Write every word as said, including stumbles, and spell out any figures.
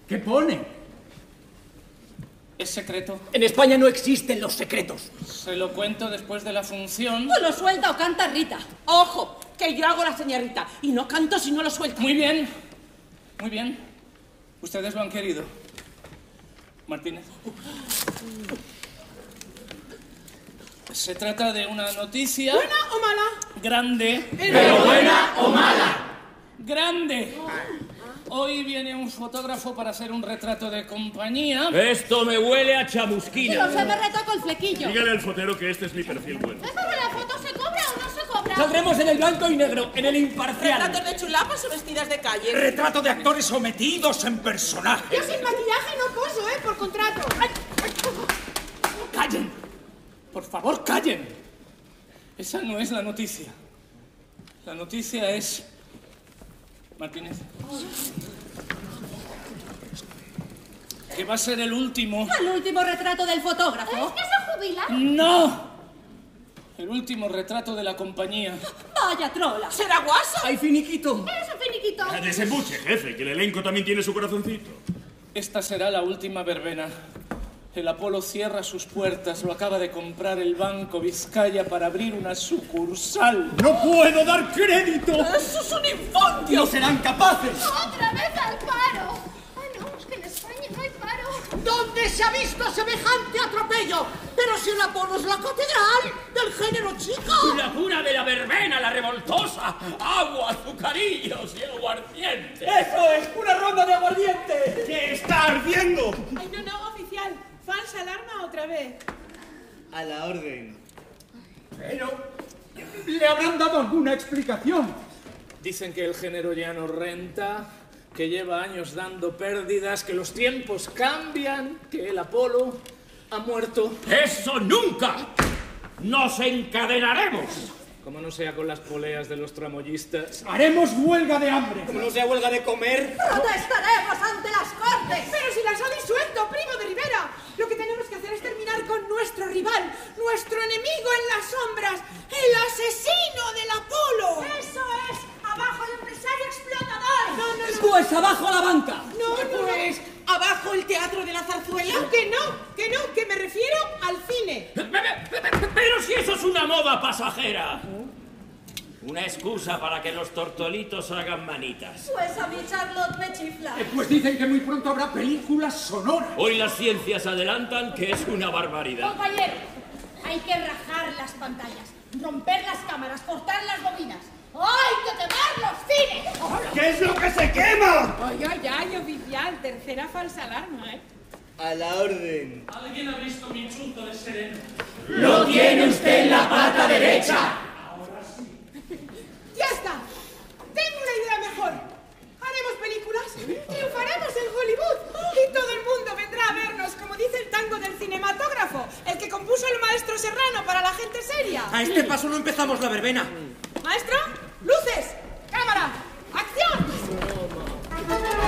¿Qué pone? ¿Es secreto? En España no existen los secretos. Se lo cuento después de la función. Pues lo suelta o canta Rita. Ojo, que yo hago la señorita y no canto si no lo suelto. Muy bien, muy bien. Ustedes lo han querido. Martínez. Se trata de una noticia... ¿Buena o mala? Grande. ¿Pero buena o mala? Grande. Hoy viene un fotógrafo para hacer un retrato de compañía. Esto me huele a Y chamusquina. no se me retoca el flequillo. Dígale al fotero que este es mi perfil bueno. ¿Pero la foto se cobra o no se cobra? Saldremos en el blanco y negro, en el imparcial. ¿Retratos de chulapas o vestidas de calle? Retrato de actores sometidos en personaje. Yo sin maquillaje no poso, ¿eh? Por contrato. Ay, ay. ¡Callen! Por favor, callen. Esa no es la noticia. La noticia es... Martínez. Que va a ser el último... ¿El último retrato del fotógrafo? ¿Es que se jubila? ¡No! El último retrato de la compañía. Vaya trola. ¿Será guasa? ¡Hay finiquito! Eso, finiquito. Desembuche, jefe, que el elenco también tiene su corazoncito. Esta será la última verbena. El Apolo cierra sus puertas. Lo acaba de comprar el Banco Vizcaya para abrir una sucursal. ¡No puedo dar crédito! ¡Eso es un infundio! ¡No serán capaces! Otra vez al paro. Ay, no, es que en España no hay paro. ¿Dónde se ha visto semejante atropello? Pero si el Apolo es la catedral del género chico. La cuna de la verbena, la revoltosa. Agua, azucarillos y aguardiente. ¡Eso es! ¡Una ronda de aguardiente! ¡Que está ardiendo! Ay, no, no, oficial. Falsa alarma otra vez. A la orden. Pero... ¿le habrán dado alguna explicación? Dicen que el género ya no renta, que lleva años dando pérdidas, que los tiempos cambian, que el Apolo ha muerto. ¡Eso nunca! ¡Nos encadenaremos! Como no sea con las poleas de los tramoyistas. ¡Haremos huelga de hambre! Como no sea huelga de comer. ¡Protestaremos ante las cortes! Pero si las ha disuelto, primo de Rivera. Lo que tenemos que hacer es terminar con nuestro rival, nuestro enemigo en las sombras, el asesino del Apolo. ¡Eso es! ¡Abajo el empresario explotador! No, no, no. ¡Pues abajo la banca! No, no, Pues, ¿abajo el teatro de la zarzuela? que no, que no, que me refiero al cine. Pero si eso es una moda pasajera. Una excusa para que los tortolitos hagan manitas. Pues a mí Charlotte me chifla. Eh, Pues dicen que muy pronto habrá películas sonoras. Hoy las ciencias adelantan que es una barbaridad. Compañero, hay que rajar las pantallas, romper las cámaras, cortar las bobinas. ¡Hay que quemar los cines! ¿Qué es lo que se quema? Ay, ay, ay, oficial. Tercera falsa alarma, ¿eh? A la orden. ¿Alguien ha visto mi chunto de sereno? ¡Lo tiene usted en la pata derecha! Ya está. Tengo una idea mejor. Haremos películas, triunfaremos en Hollywood y todo el mundo vendrá a vernos, como dice el tango del cinematógrafo, el que compuso el maestro Serrano para la gente seria. A este paso no empezamos la verbena. Maestro, luces, cámara, acción.